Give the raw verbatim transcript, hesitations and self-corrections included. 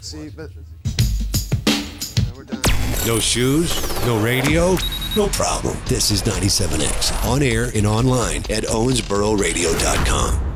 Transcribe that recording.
see, but no, we're done. No shoes? No radio? No problem. This is ninety-seven X, on air and online at owensboro radio dot com.